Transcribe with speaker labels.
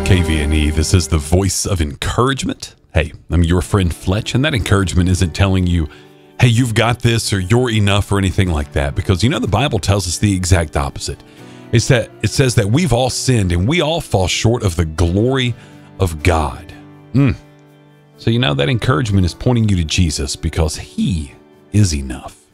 Speaker 1: KVNE, this is the voice of encouragement. Hey, I'm your friend Fletch, and that encouragement isn't telling you, hey, you've got this or you're enough or anything like that, because the Bible tells us the exact opposite. It says that we've all sinned and we all fall short of the glory of God. So that encouragement is pointing you to Jesus because he is enough.